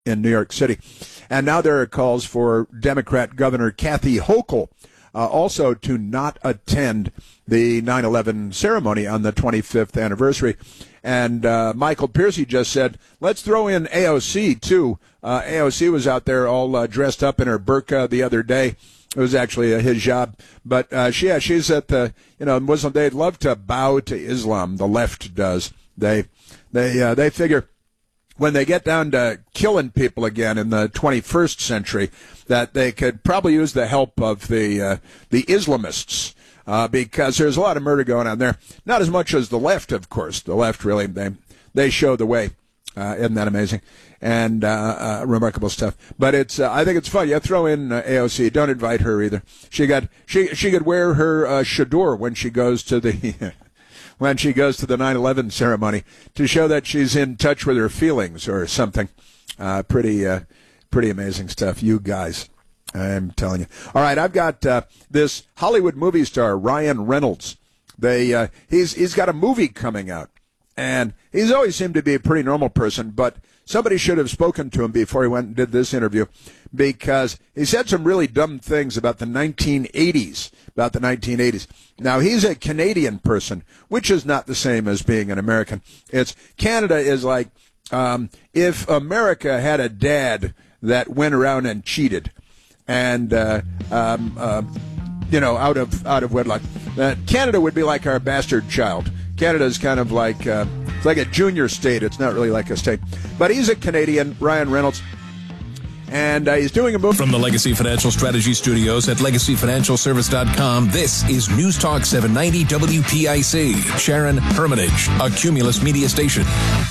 in New York City. And now there are calls for Democrat Governor Kathy Hochul also to not attend the 9/11 ceremony on the 25th anniversary. And Michael Piercy just said, let's throw in AOC, too. AOC was out there all dressed up in her burqa the other day. It was actually a hijab. But, she's at the, Muslim. They'd love to bow to Islam. The left does. They figure when they get down to killing people again in the 21st century that they could probably use the help of the Islamists. Because there's a lot of murder going on there. Not as much as the left, of course. The left really, they show the way. Isn't that amazing? And remarkable stuff. But I think it's fun. Yeah, throw in AOC. Don't invite her either. She could wear her chador when she goes to the when she goes to the 9/11 ceremony to show that she's in touch with her feelings or something. Pretty amazing stuff, you guys. I'm telling you. All right, I've got this Hollywood movie star, Ryan Reynolds. He's got a movie coming out, and he's always seemed to be a pretty normal person, but somebody should have spoken to him before he went and did this interview, because he said some really dumb things about the 1980s. Now, he's a Canadian person, which is not the same as being an American. Canada is like if America had a dad that went around and cheated. And out of wedlock, Canada would be like our bastard child. Canada is kind of like it's like a junior state. It's not really like a state, but he's a Canadian, Ryan Reynolds, and he's doing a movie from the Legacy Financial Strategy Studios at LegacyFinancialService.com. This is News Talk 790 WPIC, Sharon Hermitage, a Cumulus Media station.